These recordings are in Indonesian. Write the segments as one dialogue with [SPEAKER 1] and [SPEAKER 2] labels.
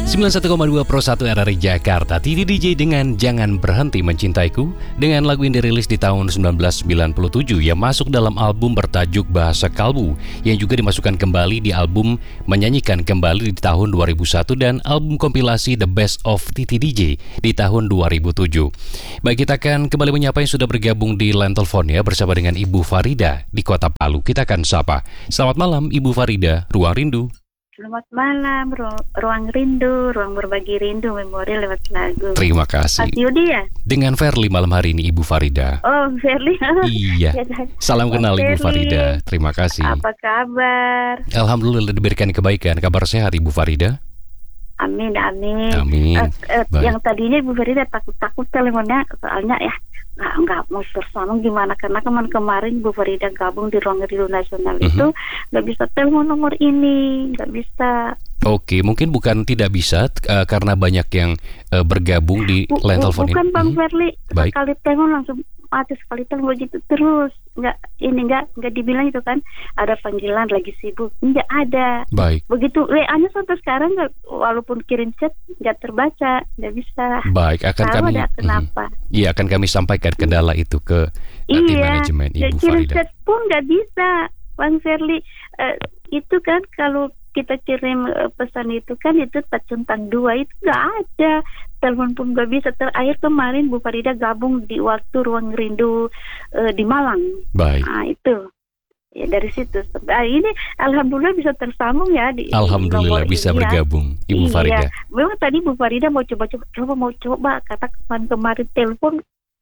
[SPEAKER 1] 91,2 Pro 1 RRI Jakarta. Titi DJ dengan Jangan Berhenti Mencintaiku, dengan lagu yang dirilis di tahun 1997 yang masuk dalam album bertajuk Bahasa Kalbu, yang juga dimasukkan kembali di album Menyanyikan Kembali di tahun 2001 dan album kompilasi The Best of Titi DJ di tahun 2007. Baik, kita akan kembali menyapa yang sudah bergabung di line telepon ya, bersama dengan Ibu Farida di Kota Palu. Kita akan sapa. Selamat malam Ibu Farida, Ruang Rindu.
[SPEAKER 2] Selamat malam, ruang rindu, ruang berbagi rindu, memori lewat lagu.
[SPEAKER 1] Terima kasih.
[SPEAKER 2] Mas Yudi ya?
[SPEAKER 1] Dengan Verly malam hari ini Ibu Farida.
[SPEAKER 2] Oh, Verly.
[SPEAKER 1] Iya. Salam kenal Ibu Farida. Terima kasih.
[SPEAKER 2] Apa kabar?
[SPEAKER 1] Alhamdulillah diberikan kebaikan. Kabar sehat Ibu Farida?
[SPEAKER 2] Amin, amin.
[SPEAKER 1] Amin.
[SPEAKER 2] Yang tadinya Ibu Farida takut teleponnya, soalnya ya nggak mau tersambung gimana, karena kemarin Bu Farida gabung di Ruang Rindu Nasional itu nggak bisa telepon nomor ini, nggak bisa. Oke, mungkin bukan tidak bisa karena banyak yang bergabung di line telepon ini. Bukan Bang Verly, sekali telepon langsung mati, sekali telepon begitu terus, nggak dibilang itu kan ada panggilan lagi sibuk, nggak ada. Baik. Begitu WA-nya sampai sekarang nggak, walaupun kirim chat nggak terbaca, nggak bisa. Baik, akan kami. Kenapa? Iya, akan kami sampaikan kendala itu ke tim manajemen Ibu Farida. Kirim chat pun nggak bisa, Bang Verly. Itu kan kalau kita kirim pesan itu kan itu centang 2 itu nggak ada, telepon pun nggak bisa. Terakhir kemarin Bu Farida gabung di waktu Ruang Rindu di Malang. Baik. Nah itu ya, dari situ ini alhamdulillah bisa tersambung ya. Alhamdulillah bisa bergabung Ibu Farida. Memang tadi Bu Farida mau coba kata kemarin telepon.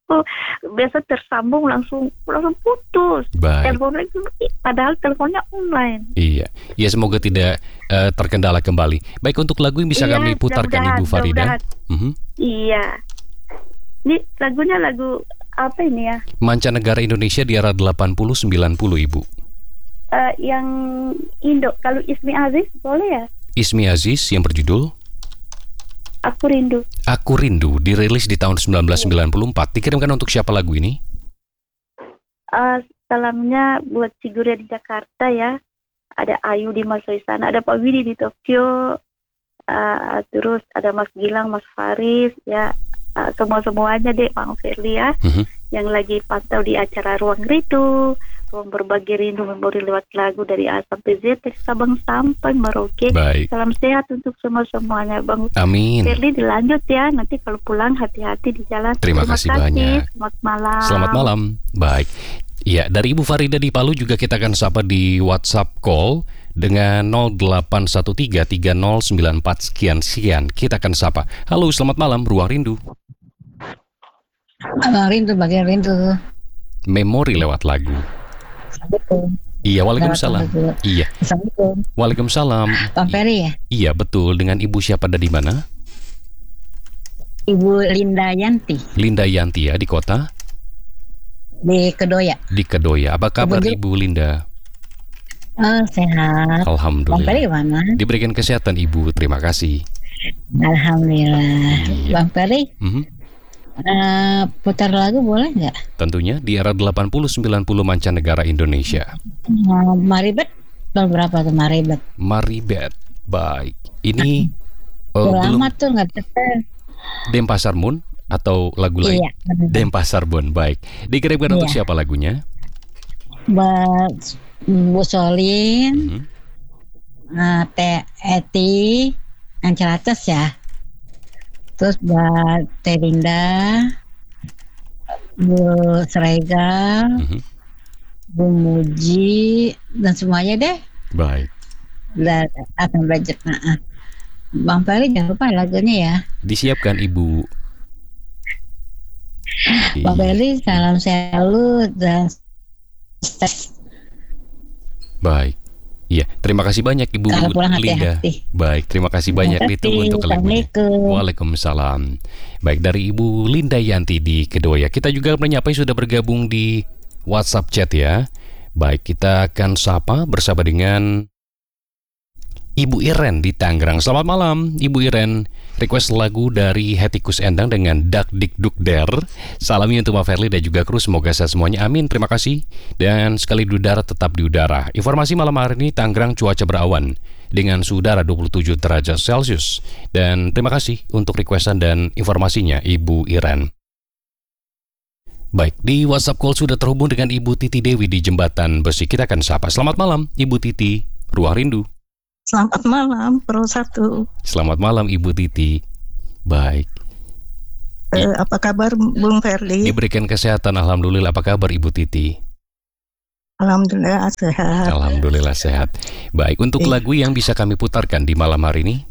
[SPEAKER 2] Biasa tersambung langsung putus. Telepon lagi, padahal teleponnya online. Iya, ya semoga tidak terkendala kembali. Baik, untuk lagu yang bisa kami putarkan Ibu Farida. Iya. Ini lagunya lagu apa ini ya? Mancanegara Indonesia di era 80-90 Ibu. Yang Indo, kalau Ismi Aziz boleh ya? Ismi Aziz yang berjudul Aku Rindu. Aku Rindu dirilis di tahun 1994. Dikirimkan untuk siapa lagu ini? Salamnya buat Siguria di Jakarta ya. Ada Ayu di Masoisana, ada Pak Widi di Tokyo, terus ada Mas Gilang, Mas Faris ya, semuanya deh Bang Verly ya, yang lagi pantau di acara Ruang Rindu. Berbagi rindu memori lewat lagu dari A sampai Z, dari Sabang sampai Merauke. Baik. Salam sehat untuk semuanya Bang. Amin. Verly dilanjut ya, nanti kalau pulang hati-hati di jalan. Terima kasih banyak. Selamat malam. Selamat malam. Baik. Ya, dari Ibu Farida di Palu juga kita akan sapa di WhatsApp call dengan 08133094 sekian. Kita akan sapa. Halo, selamat malam Ruang Rindu.
[SPEAKER 3] Ruang Rindu, bagian rindu.
[SPEAKER 1] Memori lewat lagu. Iya, waalaikumsalam. Iya.
[SPEAKER 3] Assalamualaikum.
[SPEAKER 1] Waalaikumsalam.
[SPEAKER 3] Bang Ferry ya?
[SPEAKER 1] Iya, betul. Dengan Ibu siapa ada di mana?
[SPEAKER 3] Ibu Linda Yanti.
[SPEAKER 1] Linda Yanti ya, di kota?
[SPEAKER 3] Di Kedoya.
[SPEAKER 1] Di Kedoya. Apa kabar Ibu Linda?
[SPEAKER 3] Sehat.
[SPEAKER 1] Alhamdulillah.
[SPEAKER 3] Bang Ferry gimana?
[SPEAKER 1] Diberikan kesehatan Ibu, terima kasih.
[SPEAKER 3] Alhamdulillah. Iya. Bang Ferry? Putar lagu boleh nggak?
[SPEAKER 1] Tentunya di era 80-90 mancanegara Indonesia.
[SPEAKER 3] Maribet berapa tuh Maribet?
[SPEAKER 1] Maribet, baik. Ini
[SPEAKER 3] belum lama tuh nggak betul.
[SPEAKER 1] Denpasar Moon atau lagu lain? Iya, Denpasar Moon, baik. Dikirimkan untuk siapa lagunya?
[SPEAKER 3] Buat Bu Solin, Teh Eti, yang Cerates ya. Terus buat Teh Linda, Bu Srega, Bu Muji, dan semuanya deh. Baik. Dan akan belajar. Bang Ferry jangan lupa lagunya ya.
[SPEAKER 1] Disiapkan Ibu.
[SPEAKER 3] Bang Ferry salam selalu dan
[SPEAKER 1] baik. Iya, terima kasih banyak Ibu Linda. Baik, terima kasih banyak itu untuk lagunya. Waalaikumsalam. Baik, dari Ibu Linda Yanti di Kedoya. Kita juga menyapa yang sudah bergabung di WhatsApp chat ya. Baik, kita akan sapa bersama dengan Ibu Iren di Tangerang. Selamat malam Ibu Iren. Request lagu dari Hetikus Endang dengan Dak Dik Duk Der. Salamnya untuk Mbak Verly dan juga kru. Semoga sehat semuanya, amin. Terima kasih. Dan sekali di udara tetap di udara. Informasi malam hari ini, Tangerang cuaca berawan dengan suhu udara 27 derajat Celcius. Dan terima kasih untuk requestan dan informasinya Ibu Iren. Baik, di WhatsApp call sudah terhubung dengan Ibu Titi Dewi di Jembatan Besi. Kita akan sapa. Selamat malam Ibu Titi, Ruang Rindu.
[SPEAKER 4] Selamat malam, Pro 1.
[SPEAKER 1] Selamat malam Ibu Titi. Baik.
[SPEAKER 4] Apa kabar Bung Ferli?
[SPEAKER 1] Diberikan kesehatan, alhamdulillah. Apa kabar Ibu Titi?
[SPEAKER 4] Alhamdulillah sehat.
[SPEAKER 1] Alhamdulillah sehat. Baik, untuk lagu yang bisa kami putarkan di malam hari ini?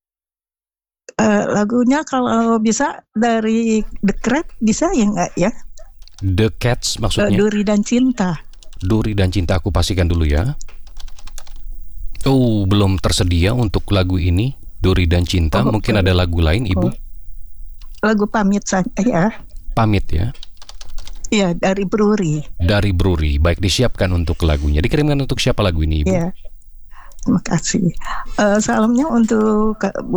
[SPEAKER 4] Lagunya kalau bisa dari The Crat bisa ya nggak ya?
[SPEAKER 1] The Cats maksudnya?
[SPEAKER 4] Duri dan Cinta.
[SPEAKER 1] Duri dan Cinta, aku pastikan dulu ya. Oh, belum tersedia untuk lagu ini, Duri dan Cinta. Mungkin ada lagu lain Ibu?
[SPEAKER 4] Lagu Pamit saja ya.
[SPEAKER 1] Pamit ya?
[SPEAKER 4] Iya, dari Bruri.
[SPEAKER 1] Dari Bruri. Baik, disiapkan untuk lagunya. Dikirimkan untuk siapa lagu ini Ibu?
[SPEAKER 4] Iya. Terima kasih. Salamnya untuk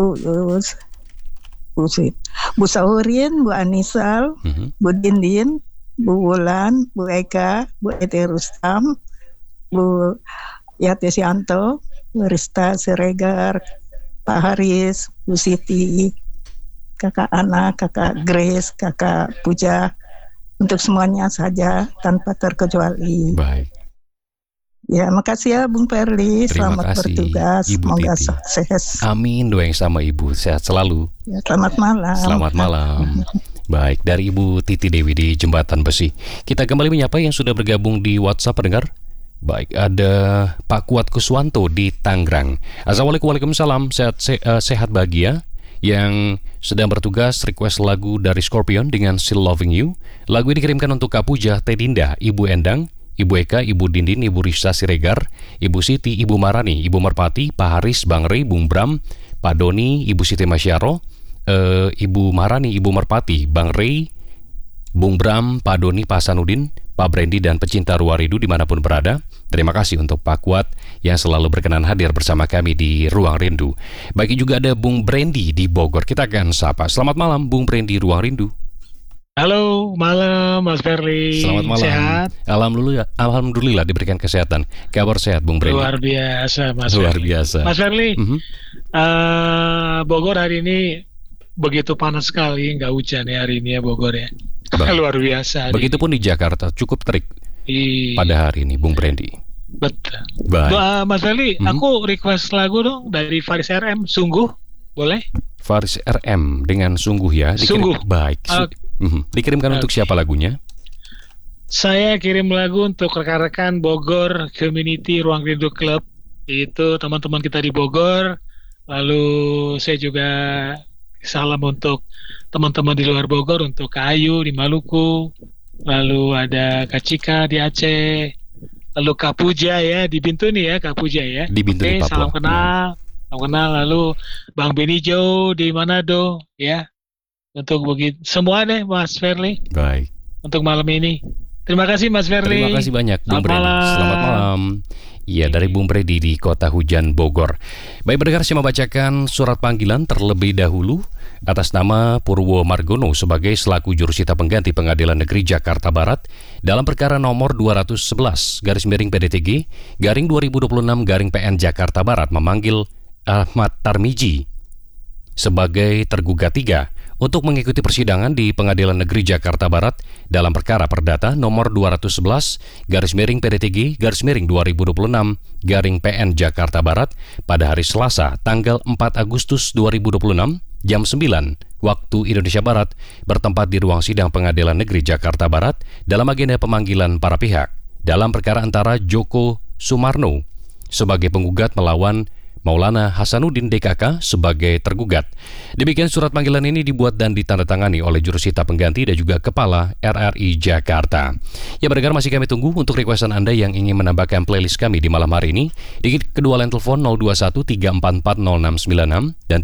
[SPEAKER 4] Bu Saurin, Bu Anisal, Bu Dindin, Bu Wulan, Bu Eka, Bu Ete Rustam, Bu Yati Sianto, Bu Rista Siregar, Pak Haris, Bu Siti, Kakak Ana, Kakak Grace, Kakak Puja, untuk semuanya saja tanpa terkecuali.
[SPEAKER 1] Baik.
[SPEAKER 4] Ya, makasih ya Bung Perli.
[SPEAKER 1] kasih,
[SPEAKER 4] Selamat bertugas.
[SPEAKER 1] Ibu
[SPEAKER 4] Semoga
[SPEAKER 1] Titi.
[SPEAKER 4] sukses.
[SPEAKER 1] Amin, doa yang sama Ibu. Sehat selalu.
[SPEAKER 4] Ya, selamat malam.
[SPEAKER 1] Selamat malam. Baik, dari Ibu Titi Dewi di Jembatan Besi. Kita kembali menyapa yang sudah bergabung di WhatsApp pendengar. Baik, ada Pak Kuat Kuswanto di Tangerang. Assalamualaikum, waalaikumsalam. Sehat bahagia. Yang sedang bertugas request lagu dari Scorpion dengan Still Loving You. Lagu ini dikirimkan untuk Kak Puja, Teh Dinda, Ibu Endang, Ibu Eka, Ibu Dindin, Ibu Risa Siregar, Ibu Siti, Ibu Marani, Ibu Merpati, Pak Haris, Bang Rey, Bung Bram, Pak Doni, Ibu Siti Masyaro, Ibu Marani, Ibu Merpati, Bang Rey, Bung Bram, Pak Doni, Pak Sanudin, Pak Brandy, dan pecinta Ruang Rindu dimanapun berada. Terima kasih untuk Pak Kuat yang selalu berkenan hadir bersama kami di Ruang Rindu. Baik, juga ada Bung Brandy di Bogor. Kita akan sapa. Selamat malam Bung Brandy, Ruang Rindu.
[SPEAKER 5] Halo, malam Mas Ferli.
[SPEAKER 1] Selamat malam. Sehat? Alhamdulillah diberikan kesehatan. Kabar sehat Bung Brandy?
[SPEAKER 5] Luar biasa Mas
[SPEAKER 1] Luar
[SPEAKER 5] Ferli.
[SPEAKER 1] biasa.
[SPEAKER 5] Mas Ferli, Bogor hari ini begitu panas sekali, nggak hujan ya hari ini ya Bogor ya. Luar biasa.
[SPEAKER 1] Begitupun di Jakarta, cukup terik pada hari ini Bung Brandy.
[SPEAKER 5] Betul.
[SPEAKER 1] Baik.
[SPEAKER 5] Mas Ferli, aku request lagu dong dari Faris RM, Sungguh, boleh?
[SPEAKER 1] Faris RM dengan Sungguh ya.
[SPEAKER 5] Sungguh.
[SPEAKER 1] Baik. Dikirimkan untuk siapa lagunya?
[SPEAKER 5] Saya kirim lagu untuk rekan-rekan Bogor Community Ruang Rindu Club. Itu teman-teman kita di Bogor. Lalu saya juga salam untuk teman-teman di luar Bogor, untuk Kak Ayu di Maluku. Lalu ada Kak Cika di Aceh. Lalu Kak Puja ya di Bintuni ya, Kak Puja ya.
[SPEAKER 1] Di Bintuni, Papua.
[SPEAKER 5] Salam kenal. Salam kenal. Lalu Bang Benijo di Manado ya. Untuk begitu semua deh Mas Ferli.
[SPEAKER 1] Baik.
[SPEAKER 5] Untuk malam ini. Terima kasih Mas Ferli.
[SPEAKER 1] Terima kasih banyak Bung Brady. Selamat malam. Iya, dari Bung Brady di Kota Hujan Bogor. Baik pendengar, saya membacakan surat panggilan terlebih dahulu atas nama Purwo Margono sebagai selaku jurusita pengganti Pengadilan Negeri Jakarta Barat dalam perkara nomor 211 /PDTG /2026 PN Jakarta Barat memanggil Ahmad Tarmiji sebagai tergugat 3 untuk mengikuti persidangan di Pengadilan Negeri Jakarta Barat dalam perkara perdata nomor 211 /PDTG /2026 PN Jakarta Barat pada hari Selasa tanggal 4 Agustus 2026 jam 9 waktu Indonesia Barat bertempat di ruang sidang Pengadilan Negeri Jakarta Barat dalam agenda pemanggilan para pihak dalam perkara antara Joko Sumarno sebagai penggugat melawan Maulana Hasanuddin DKK sebagai tergugat. Demikian surat panggilan ini dibuat dan ditandatangani oleh jurusita pengganti dan juga Kepala RRI Jakarta. Ya pendengar, masih kami tunggu untuk requestan Anda yang ingin menambahkan playlist kami di malam hari ini di kedua line telepon 0213440696 dan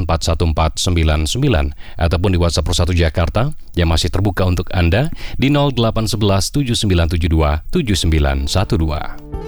[SPEAKER 1] 3441499 ataupun di WhatsApp Pro 1 Jakarta yang masih terbuka untuk Anda di 0811 7972 7912.